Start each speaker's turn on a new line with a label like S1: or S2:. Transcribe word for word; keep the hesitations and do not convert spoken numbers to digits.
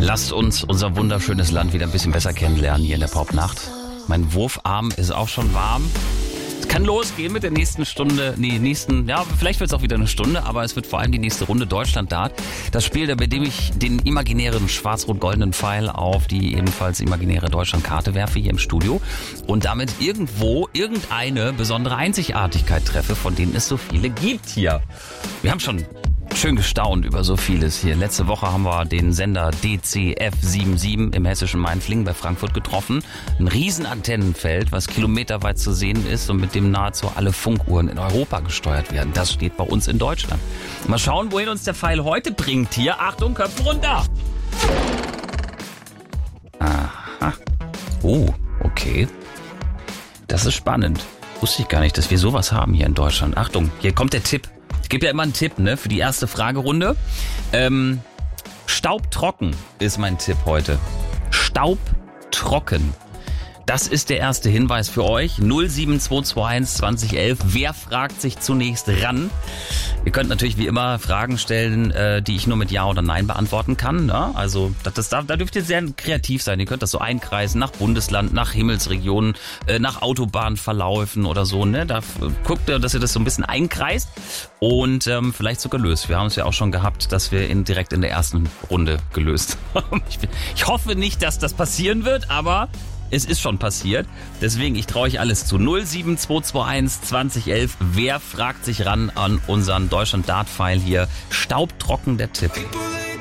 S1: Lasst uns unser wunderschönes Land wieder ein bisschen besser kennenlernen hier in der Popnacht. Mein Wurfarm ist auch schon warm. Es kann losgehen mit der nächsten Stunde, nee, nächsten, ja, vielleicht wird es auch wieder eine Stunde, aber es wird vor allem die nächste Runde Deutschland-Dart. Das Spiel, bei dem ich den imaginären schwarz-rot-goldenen Pfeil auf die ebenfalls imaginäre Deutschland-Karte werfe hier im Studio und damit irgendwo irgendeine besondere Einzigartigkeit treffe, von denen es so viele gibt hier. Wir haben schon schön gestaunt über so vieles hier. Letzte Woche haben wir den Sender D C F siebenundsiebzig im hessischen Mainflingen bei Frankfurt getroffen. Ein riesen Antennenfeld, was kilometerweit zu sehen ist und mit dem nahezu alle Funkuhren in Europa gesteuert werden. Das steht bei uns in Deutschland. Mal schauen, wohin uns der Pfeil heute bringt hier. Achtung, Köpfe runter! Aha. Oh, okay. Das ist spannend. Wusste ich gar nicht, dass wir sowas haben hier in Deutschland. Achtung, hier kommt der Tipp. Ich gebe ja immer einen Tipp, ne, für die erste Fragerunde. Ähm, Staubtrocken ist mein Tipp heute. Staubtrocken. Das ist der erste Hinweis für euch. null sieben zwei zwei eins zwanzig elf. Wer fragt sich zunächst ran? Ihr könnt natürlich wie immer Fragen stellen, äh, die ich nur mit Ja oder Nein beantworten kann. Ne? Also das, das darf, da dürft ihr sehr kreativ sein. Ihr könnt das so einkreisen nach Bundesland, nach Himmelsregionen, äh, nach Autobahnverläufen oder so. Ne? Da guckt ihr, dass ihr das so ein bisschen einkreist und ähm, vielleicht sogar löst. Wir haben es ja auch schon gehabt, dass wir ihn direkt in der ersten Runde gelöst haben. Ich, ich hoffe nicht, dass das passieren wird, aber es ist schon passiert, deswegen ich traue euch alles zu. null sieben zwei zwei eins zwanzig elf. Wer fragt sich ran an unseren Deutschland-Dart-Pfeil hier? Staubtrocken der Tipp.